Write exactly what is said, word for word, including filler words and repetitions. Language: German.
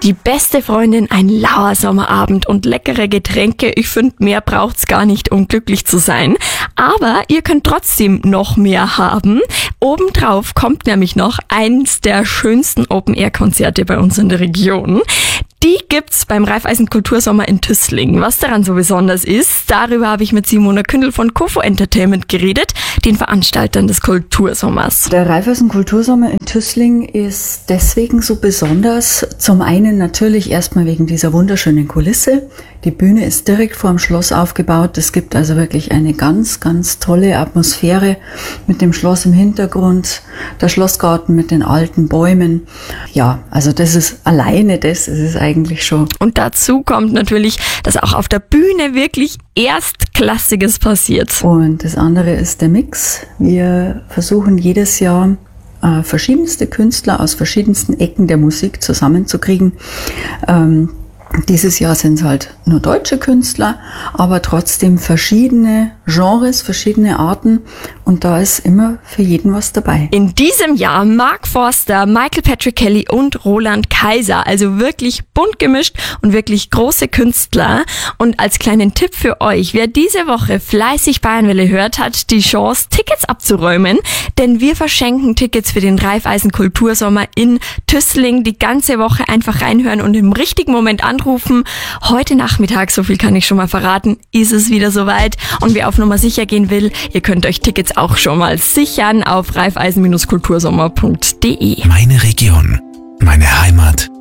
Die beste Freundin, ein lauer Sommerabend und leckere Getränke. Ich finde, mehr braucht's gar nicht, um glücklich zu sein. Aber ihr könnt trotzdem noch mehr haben. Obendrauf kommt nämlich noch eins der schönsten Open-Air-Konzerte bei uns in der Region. Die gibt's beim Raiffeisen Kultursommer in Tüßling. Was daran so besonders ist, darüber habe ich mit Simona Kündel von Kofo Entertainment geredet, den Veranstaltern des Kultursommers. Der Raiffeisen Kultursommer in Tüßling ist deswegen so besonders. Zum einen natürlich erstmal wegen dieser wunderschönen Kulisse. Die Bühne ist direkt vor dem Schloss aufgebaut. Es gibt also wirklich eine ganz, ganz tolle Atmosphäre mit dem Schloss im Hintergrund, der Schlossgarten mit den alten Bäumen. Ja, also das ist alleine das, es ist eigentlich schon. Und dazu kommt natürlich, dass auch auf der Bühne wirklich Erstklassiges passiert. Und das andere ist der Mix. Wir versuchen jedes Jahr äh, verschiedenste Künstler aus verschiedensten Ecken der Musik zusammenzukriegen. Ähm, Dieses Jahr sind es halt nur deutsche Künstler, aber trotzdem verschiedene Genres, verschiedene Arten und da ist immer für jeden was dabei. In diesem Jahr Mark Forster, Michael Patrick Kelly und Roland Kaiser, also wirklich bunt gemischt und wirklich große Künstler. Und als kleinen Tipp für euch, wer diese Woche fleißig Bayernwelle hört, hat die Chance, Tickets abzuräumen, denn wir verschenken Tickets für den Raiffeisen Kultursommer in Tüßling. Die ganze Woche einfach reinhören und im richtigen Moment anrufen. Heute Nachmittag, so viel kann ich schon mal verraten, ist es wieder soweit. Und wer auf Nummer sicher gehen will, ihr könnt euch Tickets auch schon mal sichern auf raiffeisen Kultursommer punkt de. Meine Region, meine Heimat,